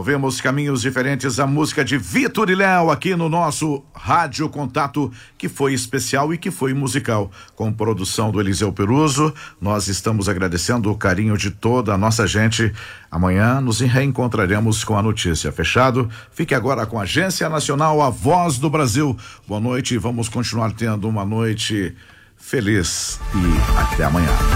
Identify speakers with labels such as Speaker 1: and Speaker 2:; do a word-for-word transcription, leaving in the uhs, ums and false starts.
Speaker 1: Ouvimos Caminhos Diferentes, a música de Vitor e Léo aqui no nosso Rádio Contato, que foi especial e que foi musical, com produção do Eliseu Peruso. Nós estamos agradecendo o carinho de toda a nossa gente. Amanhã nos reencontraremos com a notícia. Fechado? Fique agora com a Agência Nacional, a Voz do Brasil. Boa noite e vamos continuar tendo uma noite feliz e até amanhã.